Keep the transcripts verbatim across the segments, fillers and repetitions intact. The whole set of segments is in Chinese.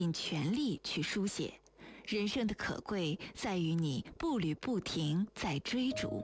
尽全力去书写。人生的可贵在于你步履不停在追逐。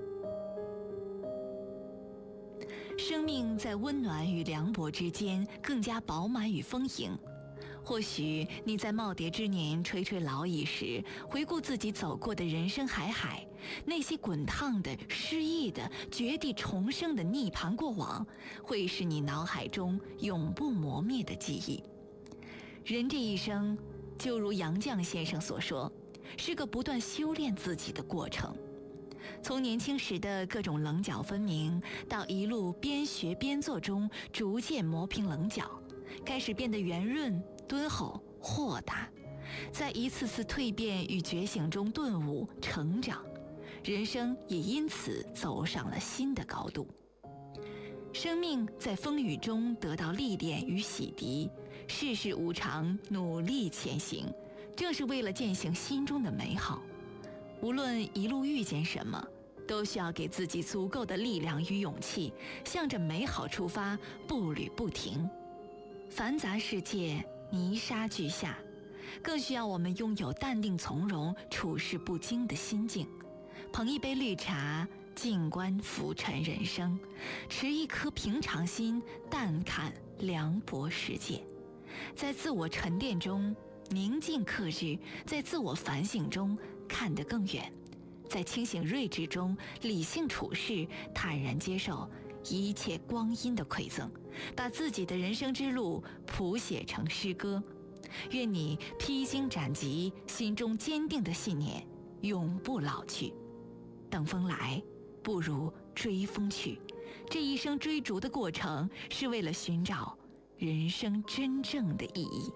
生命在温暖与凉薄之间更加饱满与丰盈。或许你在耄耋之年垂垂老矣时，回顾自己走过的人生海海，那些滚烫的、失意的、绝地重生的涅槃过往，会是你脑海中永不磨灭的记忆。人这一生，就如杨绛先生所说，是个不断修炼自己的过程。从年轻时的各种棱角分明，到一路边学边做中逐渐磨平棱角，开始变得圆润、敦厚、豁达，在一次次蜕变与觉醒中顿悟成长，人生也因此走上了新的高度。生命在风雨中得到历练与洗涤，世事无常，努力前行，正是为了践行心中的美好。无论一路遇见什么，都需要给自己足够的力量与勇气，向着美好出发，步履不停。繁杂世界，泥沙俱下，更需要我们拥有淡定从容、处事不惊的心境。捧一杯绿茶，静观浮沉人生，持一颗平常心，淡看凉薄世界。在自我沉淀中宁静克制，在自我反省中看得更远，在清醒睿智中理性处事，坦然接受一切光阴的馈赠，把自己的人生之路谱写成诗歌。愿你披荆斩棘，心中坚定的信念永不老去。等风来，不如追风去。这一生追逐的过程，是为了寻找人生真正的意义。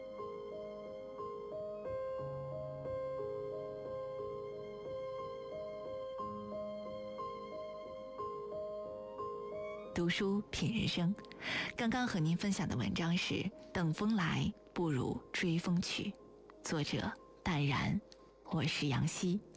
读书品人生，刚刚和您分享的文章是《等风来，不如追风去》，作者淡然，我是杨希。